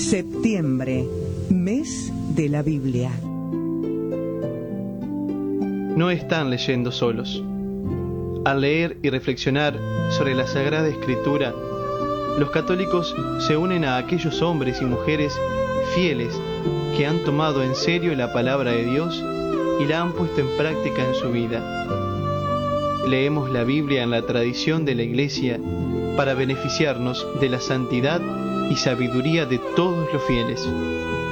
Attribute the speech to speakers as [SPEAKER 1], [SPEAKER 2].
[SPEAKER 1] Septiembre, mes de la Biblia.
[SPEAKER 2] No están leyendo solos. Al leer y reflexionar sobre la Sagrada Escritura, los católicos se unen a aquellos hombres y mujeres fieles que han tomado en serio la palabra de Dios y la han puesto en práctica en su vida. Leemos la Biblia en la tradición de la Iglesia para beneficiarnos de la santidad y sabiduría de todos los fieles.